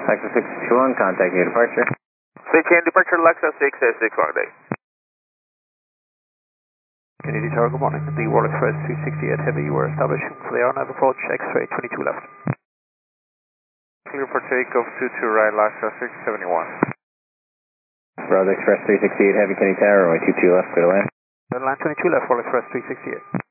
Lexus 661, contact your departure. CTN departure Lexus 661 day. Kennedy Tower, good morning. The World Express 368 Heavy, you were establishing for the RNAV approach, X-ray 22 left. Clear for takeoff 22 right, Lexus 671. World Express 368 Heavy, Kennedy Tower, runway 22 left, clear to land. Land 22 left, World Express 368.